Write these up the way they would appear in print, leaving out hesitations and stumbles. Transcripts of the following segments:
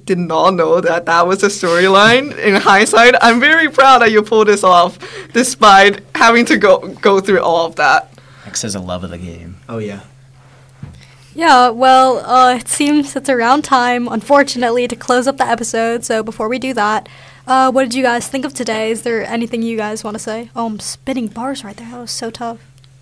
did not know that that was a storyline. In hindsight, I'm very proud that you pulled this off, despite having to go through all of that. X has a love of the game. Oh, yeah. Yeah, well, it seems it's around time, unfortunately, to close up the episode. So before we do that, what did you guys think of today? Is there anything you guys want to say? Oh, I'm spitting bars right there. That was so tough.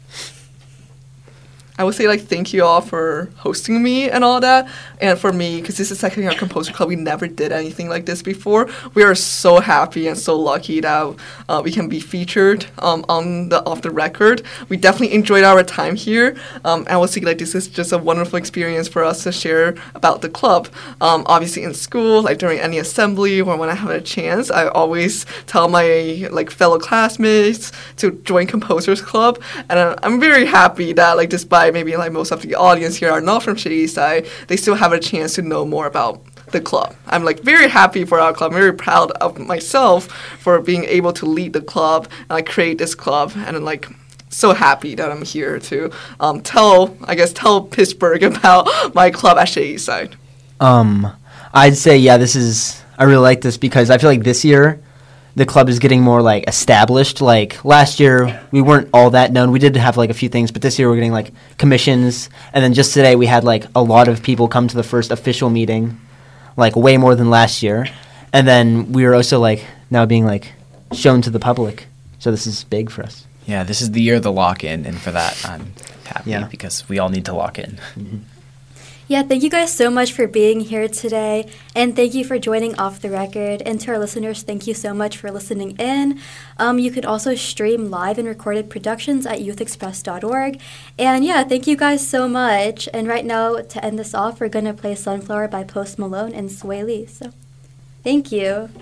I would say, like, thank you all for hosting me and all that. And for me, because this is second year Composer Club, we never did anything like this before. We are so happy and so lucky that we can be featured on the Off the Record. We definitely enjoyed our time here. And I would say, like, this is just a wonderful experience for us to share about the club. Obviously in school, like during any assembly or when I have a chance, I always tell my, like, fellow classmates to join Composers Club. And I'm very happy that, like, despite maybe like most of the audience here are not from Shady Side, they still have a chance to know more about the club. I'm like very happy for our club. I'm very proud of myself for being able to lead the club and like create this club, and I'm like so happy that I'm here to tell Pittsburgh about my club at Shady Side. I'd say I really like this because I feel like this year the club is getting more, like, established. Like, last year, we weren't all that known. We did have, like, a few things, but this year we're getting, like, commissions. And then just today we had, like, a lot of people come to the first official meeting, like, way more than last year. And then we are also, like, now being, like, shown to the public. So this is big for us. Yeah, this is the year of the lock-in, and for that I'm happy because we all need to lock in. Mm-hmm. Yeah, thank you guys so much for being here today, and thank you for joining Off the Record. And to our listeners, thank you so much for listening in. You could also stream live and recorded productions at youthexpress.org. And yeah, thank you guys so much. And right now, to end this off, we're going to play Sunflower by Post Malone and Sway Lee. So, thank you.